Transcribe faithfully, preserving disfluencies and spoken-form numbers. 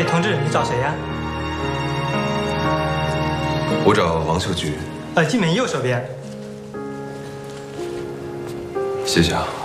哎，同志，你找谁呀？ 我找王秀菊。 呃，进门右手边。 谢谢啊。